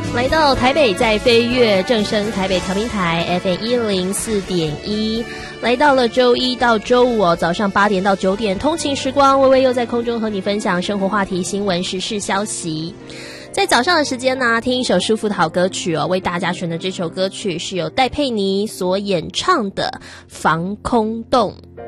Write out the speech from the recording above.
来到台北，在飞跃正声台北调频台 FM104.1，来到了周一到周五早上8点到9点，通勤时光，微微又在空中和你分享生活话题、新闻、时事消息。在早上的时间呢，听一首舒服的好歌曲为大家选的这首歌曲是由戴佩妮所演唱的《防空洞》。